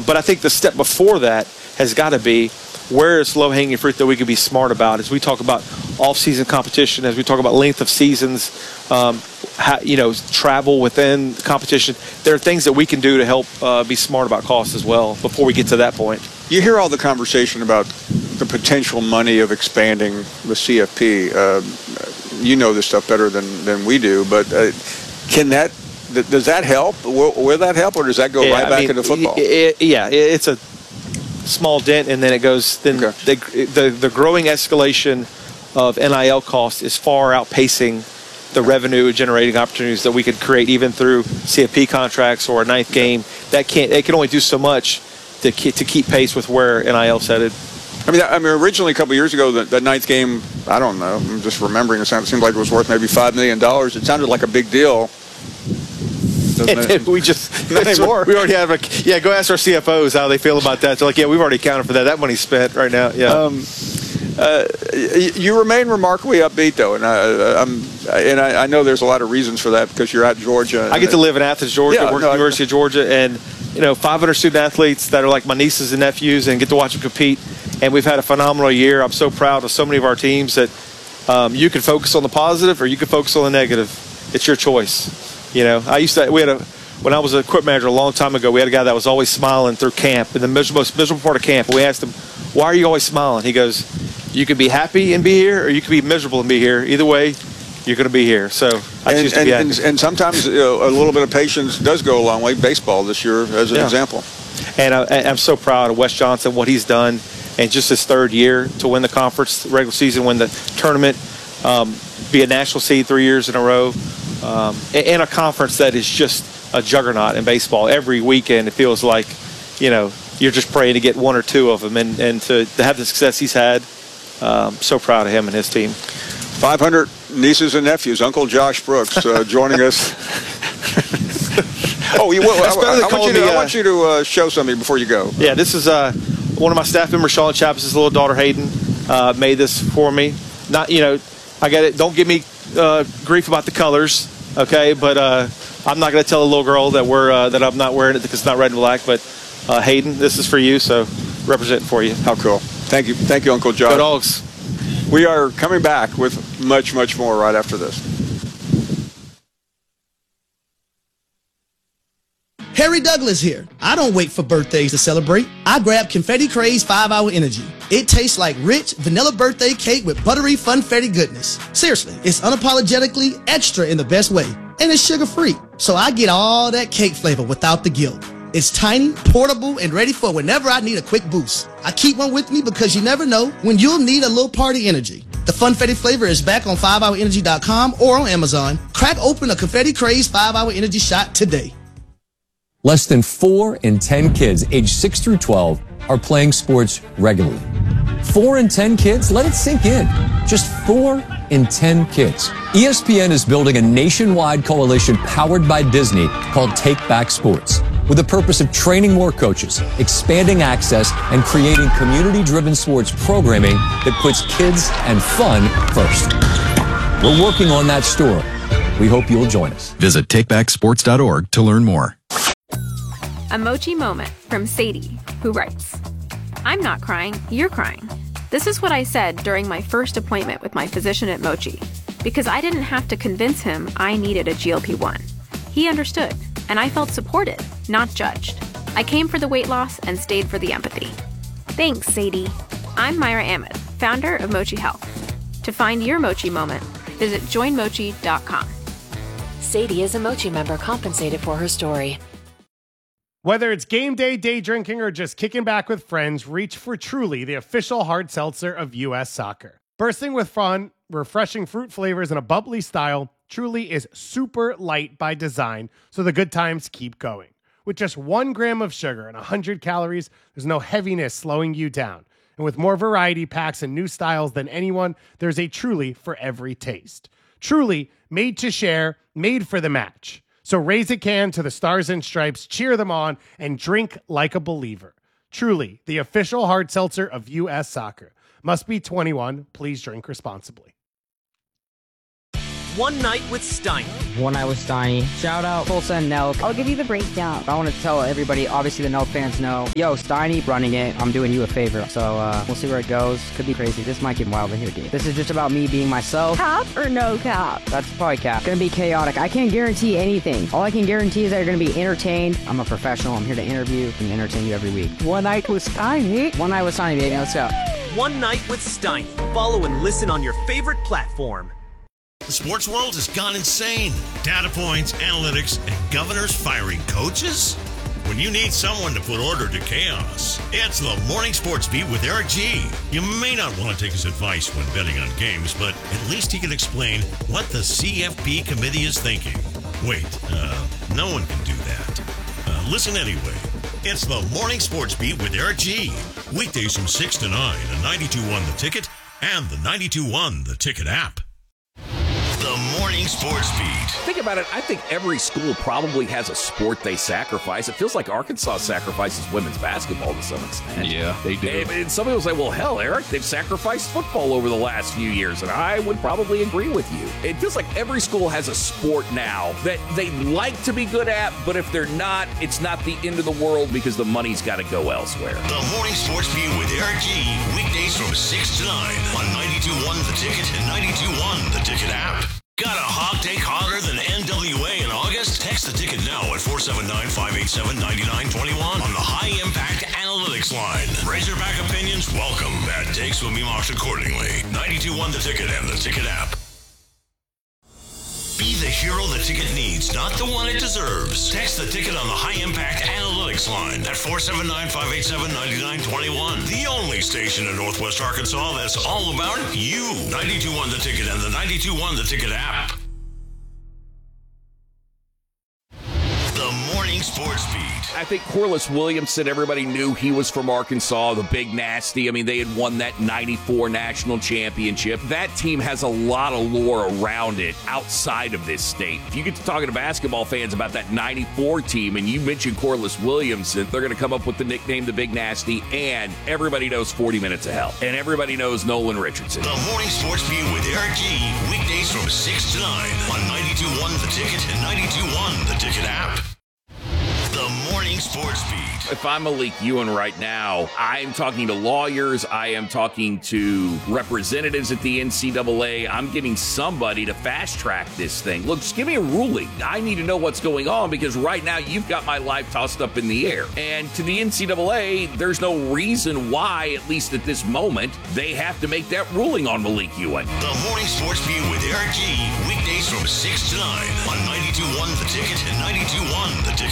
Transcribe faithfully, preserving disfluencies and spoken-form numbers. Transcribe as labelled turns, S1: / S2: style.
S1: Um, but I think the step before that has got to be, where is low-hanging fruit that we can be smart about? As we talk about off-season competition, as we talk about length of seasons, um, how, you know, travel within the competition, there are things that we can do to help uh, be smart about costs as well before we get to that point.
S2: You hear all the conversation about the potential money of expanding the C F P. Uh, you know this stuff better than, than we do, but uh, can that, th- does that help? Will, will that help, or does that go
S1: yeah,
S2: right
S1: I
S2: back
S1: mean,
S2: into football?
S1: It, it, yeah, it, it's a small dent, and then it goes. Then
S2: okay.
S1: the, the the growing escalation of N I L costs is far outpacing the revenue generating opportunities that we could create even through C F P contracts or a ninth game. That can't. They can only do so much to keep, to keep pace with where N I L's headed.
S2: I mean, I mean, originally a couple of years ago, the, the ninth game, I don't know, I'm just remembering, it seemed like it was worth maybe five million dollars. It sounded like a big deal.
S1: It? we just,
S2: not anymore.
S1: We already have a, yeah, go ask our C F Os how they feel about that. They're like, yeah, we've already accounted for that. That money's spent right now, yeah.
S2: Um, uh, you remain remarkably upbeat, though, and, I, I'm, and I, I know there's a lot of reasons for that because you're at Georgia.
S1: I get to live in Athens, Georgia,
S2: yeah,
S1: work
S2: no,
S1: at the University of Georgia, and, you know, five hundred student athletes that are like my nieces and nephews, and get to watch them compete. And we've had a phenomenal year. I'm so proud of so many of our teams that um, you can focus on the positive or you can focus on the negative. It's your choice. You know, I used to, we had a, when I was a equipment manager a long time ago, we had a guy that was always smiling through camp, in the miserable, most miserable part of camp. And we asked him, why are you always smiling? He goes, you can be happy and be here, or you can be miserable and be here. Either way, you're going to be here. So I
S2: and,
S1: choose to
S2: and,
S1: be happy.
S2: And, and sometimes you know, a little bit of patience does go a long way. Baseball this year as an
S1: yeah.
S2: example.
S1: And I, I'm so proud of Wes Johnson, what he's done, and just his third year to win the conference regular season, win the tournament, um, be a national seed three years in a row, um, and, and a conference that is just a juggernaut in baseball. Every weekend it feels like, you know, you're just praying to get one or two of them, and, and to, to have the success he's had, um, so proud of him and his team.
S2: five hundred nieces and nephews. Uncle Josh Brooks uh, joining us. oh, you, well, I, I, I, want you to,
S1: me, uh,
S2: I want you to uh, show something before you go.
S1: Yeah, this is uh, one of my staff members, Sean Chappis' little daughter Hayden, uh, made this for me. Not, you know, I got it. Don't give me uh, grief about the colors, okay? But uh, I'm not going to tell a little girl that we're uh, that I'm not wearing it because it's not red and black. But uh, Hayden, this is for you, so representing for you.
S2: How cool! Thank you, thank you, Uncle Josh.
S1: Go Dogs.
S2: We are coming back with much, much more right after this.
S3: Harry Douglas here. I don't wait for birthdays to celebrate. I grab Confetti Craze five hour Energy. It tastes like rich vanilla birthday cake with buttery funfetti goodness. Seriously, it's unapologetically extra in the best way. And it's sugar-free, so I get all that cake flavor without the guilt. It's tiny, portable, and ready for whenever I need a quick boost. I keep one with me because you never know when you'll need a little party energy. The Funfetti flavor is back on five hour energy dot com or on Amazon. Crack open a Confetti Craze five hour Energy shot today.
S4: Less than four in ten kids aged six through twelve are playing sports regularly. Four in ten kids? Let it sink in. Just four in ten kids. E S P N is building a nationwide coalition powered by Disney called Take Back Sports, with the purpose of training more coaches, expanding access, and creating community-driven sports programming that puts kids and fun first. We're working on that story. We hope you'll join us.
S5: Visit take back sports dot org to learn more.
S6: A Mochi moment from Sadie, who writes, I'm not crying, you're crying. This is what I said during my first appointment with my physician at Mochi, because I didn't have to convince him I needed a G L P one. He understood, and I felt supported, not judged. I came for the weight loss and stayed for the empathy. Thanks, Sadie. I'm Myra Ahmed, founder of Mochi Health. To find your Mochi moment, visit join mochi dot com.
S7: Sadie is a Mochi member compensated for her story.
S8: Whether it's game day, day drinking, or just kicking back with friends, reach for Truly, the official hard seltzer of U S Soccer. Bursting with fun, refreshing fruit flavors, and a bubbly style, Truly is super light by design, so the good times keep going. With just one gram of sugar and one hundred calories, there's no heaviness slowing you down. And with more variety packs and new styles than anyone, there's a Truly for every taste. Truly, made to share, made for the match. So raise a can to the Stars and Stripes, cheer them on, and drink like a believer. Truly, the official hard seltzer of U S Soccer. Must be twenty-one. Please drink responsibly.
S9: One Night with Steiny.
S10: One Night with Steiny. Shout out Tulsa and Nelk.
S11: I'll give you the breakdown.
S10: I want to tell everybody, obviously the Nelk fans know, yo, Steiny running it, I'm doing you a favor. So uh, we'll see where it goes. Could be crazy. This might get wild in here, dude. This is just about me being myself.
S11: Cap or no cap?
S10: That's probably cap. It's gonna be chaotic. I can't guarantee anything. All I can guarantee is that you're gonna be entertained. I'm a professional. I'm here to interview and entertain you every week.
S11: One Night with Steiny.
S10: One Night with Steiny, baby. Let's go.
S9: One Night with Steiny. Follow and listen on your favorite platform.
S12: The sports world has gone insane. Data points, analytics, and governors firing coaches? When you need someone to put order to chaos, it's the Morning Sports Beat with Eric G. You may not want to take his advice when betting on games, but at least he can explain what the C F P committee is thinking. Wait, uh, no one can do that. Uh, listen anyway. It's the Morning Sports Beat with Eric G. Weekdays from six to nine on ninety-two point one The Ticket and the ninety-two point one The Ticket app. The Morning Sports Beat.
S13: Think about it. I think every school probably has a sport they sacrifice. It feels like Arkansas sacrifices women's basketball to some extent.
S14: Yeah, they do.
S13: And, and somebody will say, well, hell, Eric, they've sacrificed football over the last few years. And I would probably agree with you. It feels like every school has a sport now that they like to be good at, but if they're not, it's not the end of the world because the money's got to go elsewhere.
S12: The Morning Sports Beat with Eric G. Weekdays from six to nine on ninety-two point one The Ticket and ninety-two point one The Ticket app. Got a hog take hotter than N W A in August? Text the ticket now at four seven nine, five eight seven, nine nine two one on the High Impact Analytics line. Razorback opinions welcome. Bad takes will be marked accordingly. ninety-two point one The Ticket and the Ticket app. Be the hero the ticket needs, not the one it deserves. Text the ticket on the High Impact Analytics line at four seven nine, five eight seven, nine nine two one. The only station in Northwest Arkansas that's all about you. ninety-two point one The Ticket and the ninety-two point one The Ticket app. The Morning Sports Beat.
S13: I think Corliss Williamson, everybody knew he was from Arkansas, the big nasty. I mean, they had won that ninety-four national championship. That team has a lot of lore around it outside of this state. If you get to talking to basketball fans about that ninety-four team and you mention Corliss Williamson, they're going to come up with the nickname the Big Nasty, and everybody knows forty minutes of Hell. And everybody knows Nolan Richardson.
S12: The Morning Sports Beat with Eric G. Weekdays from six to nine on ninety-two point one The Ticket and ninety-two point one The Ticket app. The Morning Sports Beat.
S13: If I'm Malik Ewan right now, I am talking to lawyers, I am talking to representatives at the N C double A. I'm getting somebody to fast track this thing. Look, just give me a ruling. I need to know what's going on because right now you've got my life tossed up in the air. And to the N C double A, there's no reason why, at least at this moment, they have to make that ruling on Malik Ewan.
S12: The Morning Sports Beat with Eric G. Weekdays from six to nine on ninety-two point one The Ticket and ninety-two point one The Ticket